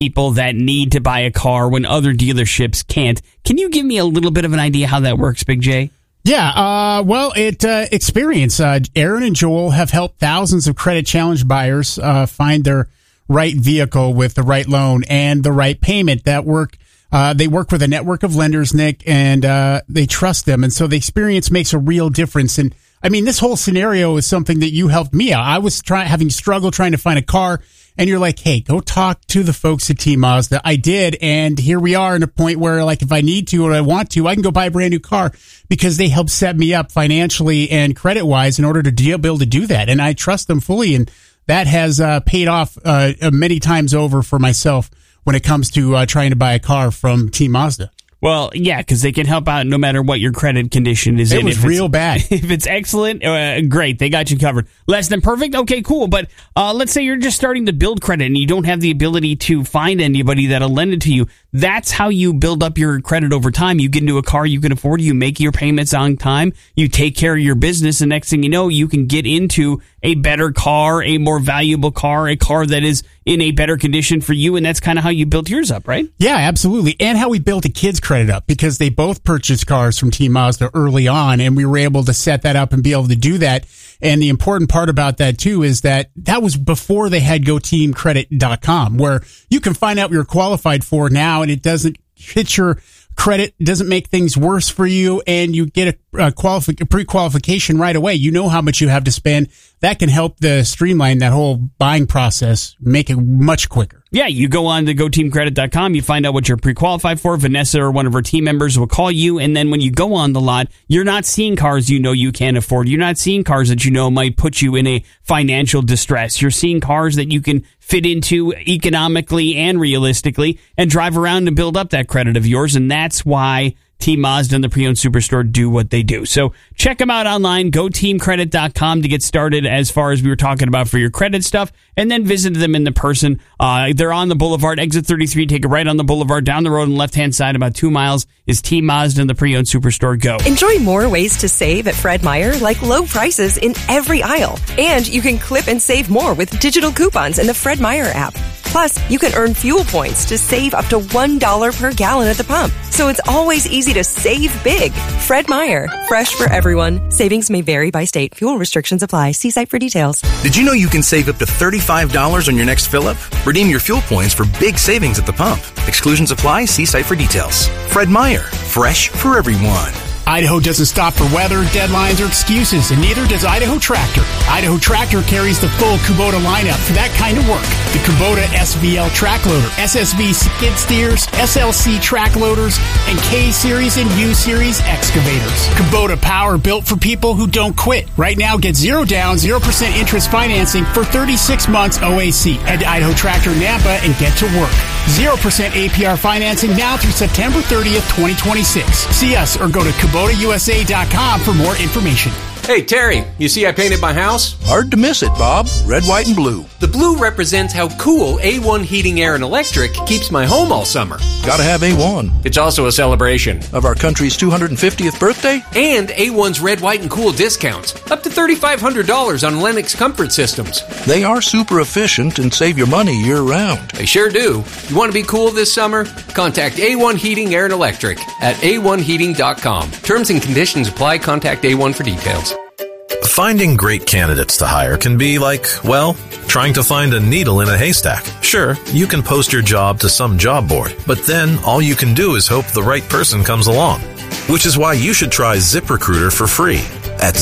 people that need to buy a car when other dealerships can't. Can you give me a little bit of an idea how that works, Big J? Yeah, Experience. Aaron and Joel have helped thousands of credit challenge buyers find their right vehicle with the right loan and the right payment. They work with a network of lenders, Nick, and they trust them. And so the Experience makes a real difference. And I mean, this whole scenario is something that you helped me out. I was having struggle trying to find a car, and you're like, hey, go talk to the folks at Team Mazda. I did, and here we are in a point where, like, if I need to or I want to, I can go buy a brand new car because they help set me up financially and credit-wise in order to be able to do that. And I trust them fully, and that has paid off many times over for myself when it comes to trying to buy a car from Team Mazda. Well, yeah, because they can help out no matter what your credit condition is. It was real bad. If it's excellent, great, they got you covered. Less than perfect? Okay, cool. But let's say you're just starting to build credit and you don't have the ability to find anybody that'll lend it to you. That's how you build up your credit over time. You get into a car you can afford, you make your payments on time, you take care of your business, and next thing you know, you can get into a better car, a more valuable car, a car that is in a better condition for you, and that's kind of how you built yours up, right? Yeah, absolutely. And how we built a kid's credit up, because they both purchased cars from Team Mazda early on, and we were able to set that up and be able to do that. And the important part about that, too, is that was before they had GoTeamCredit.com, where you can find out what you're qualified for now, and it doesn't hit your credit, doesn't make things worse for you, and you get a pre-qualification right away. You know how much you have to spend. That can help streamline that whole buying process, make it much quicker. Yeah, you go on to GoTeamCredit.com, you find out what you're pre-qualified for. Vanessa or one of her team members will call you, and then when you go on the lot, you're not seeing cars you know you can't afford. You're not seeing cars that you know might put you in a financial distress. You're seeing cars that you can fit into economically and realistically and drive around and build up that credit of yours, and that's why Team Mazda and the Pre-Owned Superstore do what they do. So check them out online, GoTeamCredit.com to get started as far as we were talking about for your credit stuff, and then visit them in the person. They're on the boulevard, exit 33, take a right on the boulevard, down the road on the left-hand side, about 2 miles, is Team Mazda and the Pre-Owned Superstore. Go. Enjoy more ways to save at Fred Meyer, like low prices in every aisle. And you can clip and save more with digital coupons in the Fred Meyer app. Plus, you can earn fuel points to save up to $1 per gallon at the pump. So it's always easy to save big. Fred Meyer, fresh for everyone. Savings may vary by state. Fuel restrictions apply. See site for details. Did you know you can save up to $35 on your next fill-up? Redeem your fuel points for big savings at the pump. Exclusions apply. See site for details. Fred Meyer, fresh for everyone. Idaho doesn't stop for weather, deadlines, or excuses, and neither does Idaho Tractor. Idaho Tractor carries the full Kubota lineup for that kind of work. The Kubota SVL track loader, SSV skid steers, SLC track loaders, and K-Series and U-Series excavators. Kubota power built for people who don't quit. Right now, get 0 down, 0% interest financing for 36 months OAC. Head to Idaho Tractor Nampa and get to work. 0% APR financing now through September 30th, 2026. See us or go to KubotaUSA.com for more information. Hey, Terry, you see I painted my house? Hard to miss it, Bob. Red, white, and blue. The blue represents how cool A1 Heating, Air, and Electric keeps my home all summer. Gotta have A1. It's also a celebration of our country's 250th birthday? And A1's Red, White, and Cool discounts. Up to $3,500 on Lennox comfort systems. They are super efficient and save your money year-round. They sure do. You want to be cool this summer? Contact A1 Heating, Air, and Electric at a1heating.com. Terms and conditions apply. Contact A1 for details. Finding great candidates to hire can be like, well, trying to find a needle in a haystack. Sure, you can post your job to some job board, but then all you can do is hope the right person comes along. Which is why you should try ZipRecruiter for free at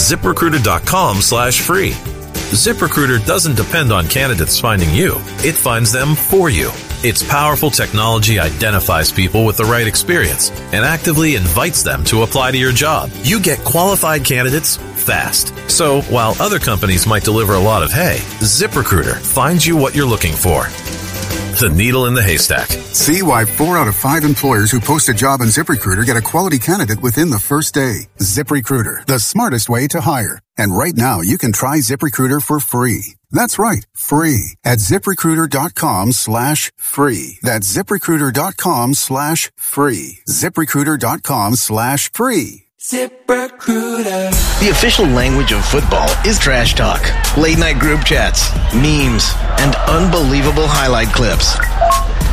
ZipRecruiter.com/free. ZipRecruiter doesn't depend on candidates finding you. It finds them for you. Its powerful technology identifies people with the right experience and actively invites them to apply to your job. You get qualified candidates fast. So while other companies might deliver a lot of hay, ZipRecruiter finds you what you're looking for. The needle in the haystack. See why 4 out of 5 employers who post a job on ZipRecruiter get a quality candidate within the first day. ZipRecruiter, the smartest way to hire. And right now, you can try ZipRecruiter for free. That's right, free at ZipRecruiter.com/free. That's ZipRecruiter.com/free. ZipRecruiter.com/free. ZipRecruiter. The official language of football is trash talk, late night group chats, memes, and unbelievable highlight clips.